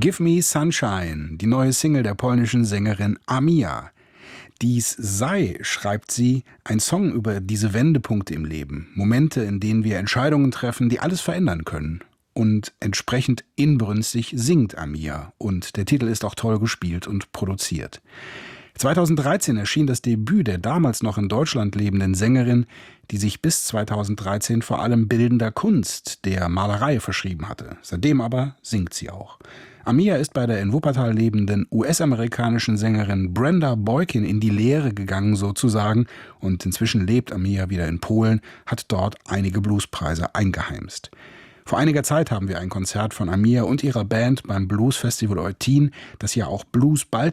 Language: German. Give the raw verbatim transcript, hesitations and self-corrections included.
Give Me Sunshine, die neue Single der polnischen Sängerin Amia. Dies sei, schreibt sie, ein Song über diese Wendepunkte im Leben, Momente, in denen wir Entscheidungen treffen, die alles verändern können. Und entsprechend inbrünstig singt Amia. Und der Titel ist auch toll gespielt und produziert. zweitausenddreizehn erschien das Debüt der damals noch in Deutschland lebenden Sängerin, die sich bis zweitausenddreizehn vor allem bildender Kunst, der Malerei, verschrieben hatte. Seitdem aber singt sie auch. Amia ist bei der in Wuppertal lebenden U S-amerikanischen Sängerin Brenda Boykin in die Lehre gegangen sozusagen und inzwischen lebt Amia wieder in Polen, hat dort einige Bluespreise eingeheimst. Vor einiger Zeit haben wir ein Konzert von Amia und ihrer Band beim Bluesfestival Eutin, das ja auch Blues Baltic